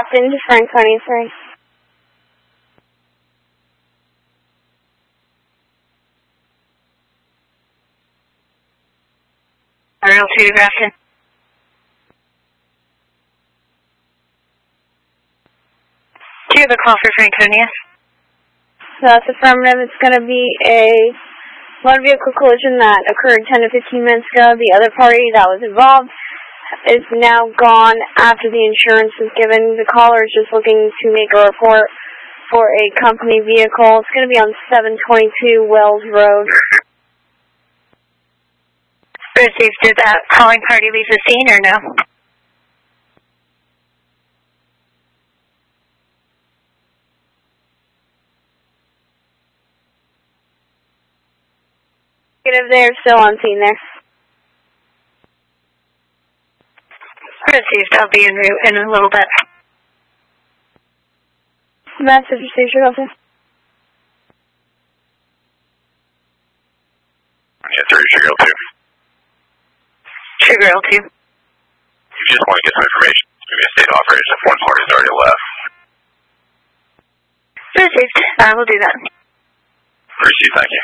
Austin to Franconia 3. Ariel 2 to Grafton. Do you have a call for Franconia? That's affirmative. It's going to be a motor vehicle collision that occurred 10 to 15 minutes ago. The other party that was involved is now gone after the insurance was given. The caller is just looking to make a report for a company vehicle. It's going to be on 722 Wells Road. Received. Did that calling party leave the scene or no? They're still on scene there. Received. I'll be en route in a little bit. Message received, Sugar L2. Yeah, 3, Sugar L2. Sugar L2. You just want to get some information. Maybe a state operation if one party's already left. Received. I will do that. Received, thank you.